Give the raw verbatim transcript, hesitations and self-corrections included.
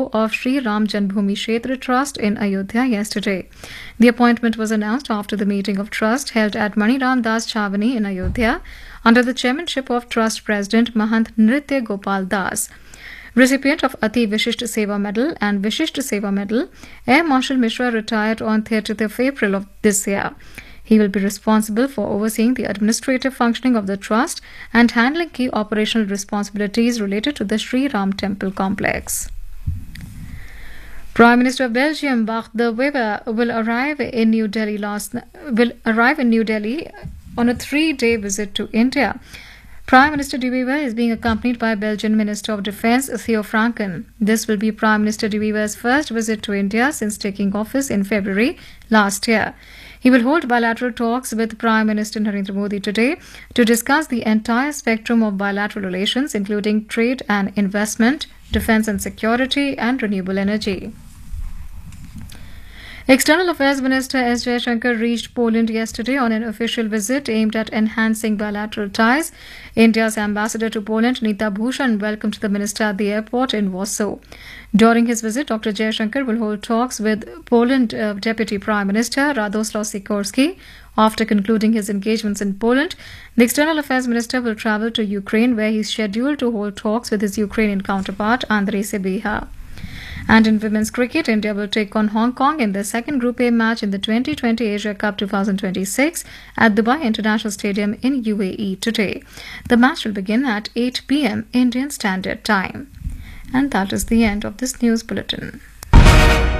of Sri Ram Janmabhoomi Kshetra Trust in Ayodhya yesterday. The appointment was announced after the meeting of trust held at Maniram Das Chavani in Ayodhya under the chairmanship of Trust President Mahant Nritya Gopal Das. Recipient of Ati Vishisht Seva Medal and Vishisht Seva Medal, Air Marshal Mishra retired on thirtieth of April of this year. He will be responsible for overseeing the administrative functioning of the trust and handling key operational responsibilities related to the Sri Ram Temple complex. Prime Minister of Belgium Bart De Wever will arrive in New Delhi last will arrive in New Delhi on a three-day visit to India. Prime Minister De Wever is being accompanied by Belgian Minister of Defence Theo Franken. This will be Prime Minister De Wever's first visit to India since taking office in February last year. He will hold bilateral talks with Prime Minister Narendra Modi today to discuss the entire spectrum of bilateral relations, including trade and investment, defence and security, and renewable energy. External Affairs Minister S. Jaishankar reached Poland yesterday on an official visit aimed at enhancing bilateral ties. India's ambassador to Poland, Nita Bhushan, welcomed the minister at the airport in Warsaw. During his visit, Doctor Jaishankar will hold talks with Poland uh, Deputy Prime Minister Radoslaw Sikorski. After concluding his engagements in Poland, the External Affairs Minister will travel to Ukraine, where he is scheduled to hold talks with his Ukrainian counterpart, Andrei Sybiha. And in women's cricket, India will take on Hong Kong in their second Group A match in the twenty twenty Asia Cup twenty twenty-six at Dubai International Stadium in U A E today. The match will begin at eight p m Indian Standard Time. And that is the end of this news bulletin.